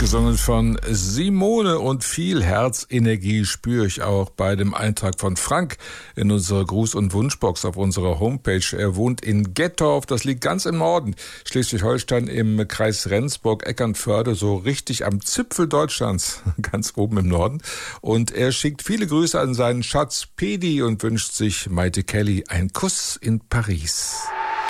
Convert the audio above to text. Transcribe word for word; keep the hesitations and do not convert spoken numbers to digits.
gesungen von Simone, und viel Herzenergie spüre ich auch bei dem Eintrag von Frank in unserer Gruß- und Wunschbox auf unserer Homepage. Er wohnt in Gettorf, das liegt ganz im Norden, Schleswig-Holstein im Kreis Rendsburg-Eckernförde, so richtig am Zipfel Deutschlands, ganz oben im Norden. Und er schickt viele Grüße an seinen Schatz Pedi und wünscht sich Maite Kelly einen Kuss in Paris.